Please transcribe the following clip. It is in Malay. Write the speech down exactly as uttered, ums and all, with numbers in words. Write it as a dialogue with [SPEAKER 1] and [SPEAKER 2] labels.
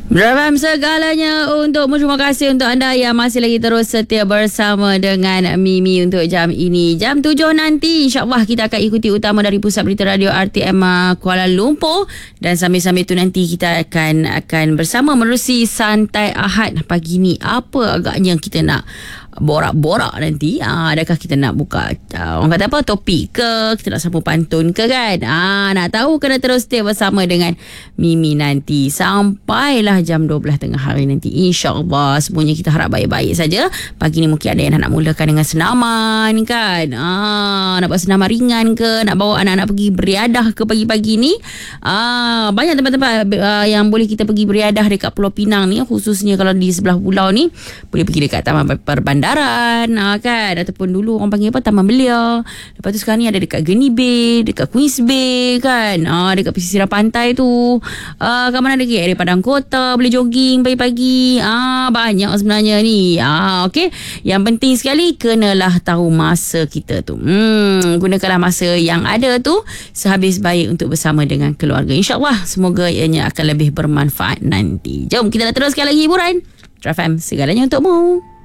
[SPEAKER 1] Beramam segalanya untukmu. Terima kasih untuk anda yang masih lagi terus setia bersama dengan Mimi untuk jam ini. Jam tujuh nanti InsyaAllah kita akan ikuti utama dari Pusat Berita Radio R T M Kuala Lumpur. Dan sambil-sambil tu nanti kita akan akan bersama menerusi Santai Ahad pagi ni. Apa agaknya kita nak borak-borak nanti? Ah, adakah kita nak buka uh, orang kata apa, topik ke? Kita nak sambung pantun ke kan? Ah, nak tahu kena terus stay bersama dengan Mimi nanti sampailah jam dua belas tengah hari nanti. InsyaAllah semuanya kita harap baik-baik saja. Pagi ni mungkin ada yang nak mulakan dengan senaman kan? Ah, nak buat senaman ringan ke? Nak bawa anak-anak pergi beriadah ke pagi-pagi ni? Ah, banyak tempat-tempat uh, yang boleh kita pergi beriadah dekat Pulau Pinang ni. Khususnya kalau di sebelah pulau ni boleh pergi dekat Taman Perbandaran ah, kan? Ataupun dulu orang panggil apa, Taman Belia. Lepas tu sekarang ni ada dekat Geni Bay, dekat Queens Bay kan? Ah, dekat pesisir pantai tu. Ah, kat mana lagi? Area Padang Kota boleh jogging pagi-pagi. Ah, banyak sebenarnya ni. Ah, okey. Yang penting sekali kenalah tahu masa kita tu. Hmm, gunakanlah masa yang ada tu sehabis baik untuk bersama dengan keluarga. InsyaAllah semoga ianya akan lebih bermanfaat nanti. Jom kita nak teruskan lagi hiburan. Trafam segalanya untukmu.